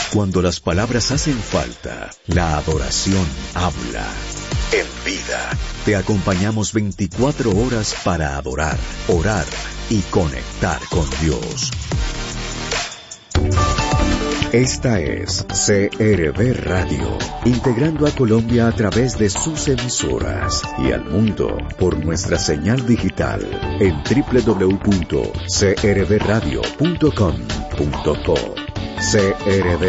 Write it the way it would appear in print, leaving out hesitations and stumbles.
Cuando las palabras hacen falta, la adoración habla. En vida, te acompañamos 24 horas para adorar, orar y conectar con Dios. Esta es CRB Radio, integrando a Colombia a través de sus emisoras y al mundo por nuestra señal digital en www.crbradio.com.co. CRB